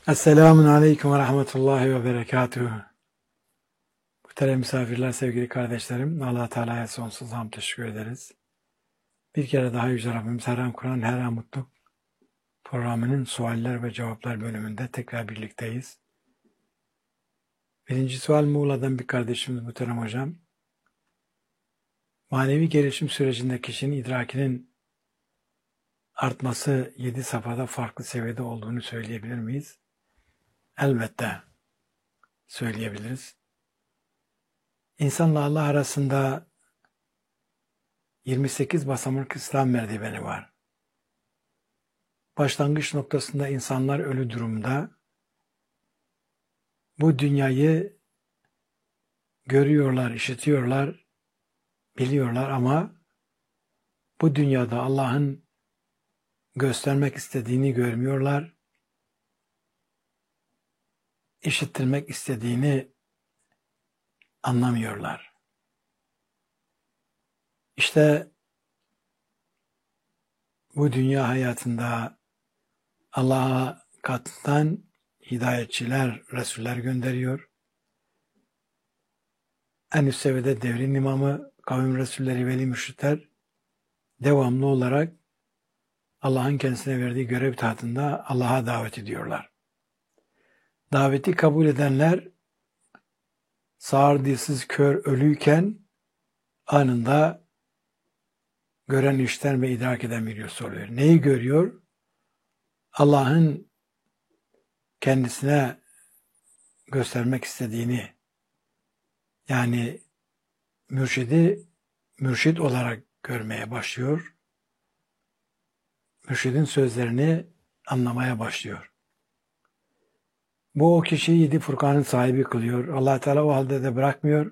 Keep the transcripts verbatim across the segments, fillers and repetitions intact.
Esselamun Aleyküm ve Rahmetullahi ve Berekatuhu. Muhterem misafirler, sevgili kardeşlerim, Allah Teala'ya sonsuz hamd teşekkür ederiz. Bir kere daha Yüce Rabbimiz her an Kur'an, her an mutluluk programının sualler ve cevaplar bölümünde tekrar birlikteyiz. Birinci sual Muğla'dan bir kardeşimiz Muhterem Hocam. Manevi gelişim sürecinde kişinin idrakinin artması yedi safhada farklı seviyede olduğunu söyleyebilir miyiz? Elbette söyleyebiliriz. İnsanla Allah arasında yirmi sekiz basamak İslam merdiveni var. Başlangıç noktasında insanlar ölü durumda. Bu dünyayı görüyorlar, işitiyorlar, biliyorlar ama bu dünyada Allah'ın göstermek istediğini görmüyorlar, işittirmek istediğini anlamıyorlar. İşte bu dünya hayatında Allah'a katından hidayetçiler, Resuller gönderiyor. En üst seviyede devrin imamı, kavim Resulleri, veli mürşitler devamlı olarak Allah'ın kendisine verdiği görev tahtında Allah'a davet ediyorlar. Daveti kabul edenler sağır, dilsiz, kör, ölüyken anında gören, işten ve idrak eden birisi oluyor. Neyi görüyor? Allah'ın kendisine göstermek istediğini, yani mürşidi mürşid olarak görmeye başlıyor. Mürşidin sözlerini anlamaya başlıyor. Bu o kişiyi yedi Furkan'ın sahibi kılıyor. Allah Teala o halde de bırakmıyor.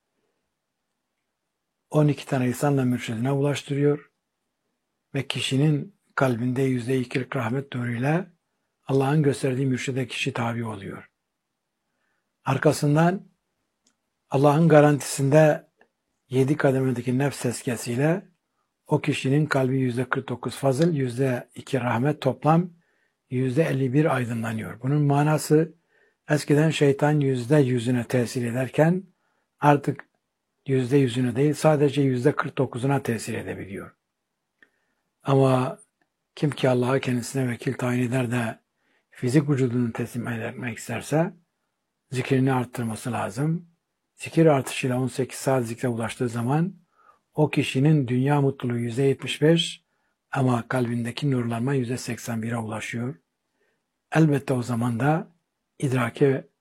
on iki tane insanla mürşidine ulaştırıyor. Ve kişinin kalbinde yüzde ikilik rahmet nuruyla Allah'ın gösterdiği mürşide kişi tabi oluyor. Arkasından Allah'ın garantisinde yedi kademedeki nefs tezkiyesiyle o kişinin kalbi yüzde kırk dokuz fazıl, yüzde iki rahmet, toplam yüzde elli bir aydınlanıyor. Bunun manası eskiden şeytan yüzde yüzüne tesir ederken artık yüzde yüzüne değil sadece yüzde kırk dokuzuna tesir edebiliyor. Ama kim ki Allah'a kendisine vekil tayin eder de fizik vücudunu teslim etmek isterse zikrini arttırması lazım. Zikir artışıyla on sekiz saat zikre ulaştığı zaman o kişinin dünya mutluluğu yüzde yetmiş beş ama kalbindeki nurlanma yüzde seksen bire ulaşıyor. Elbette o zaman da idrake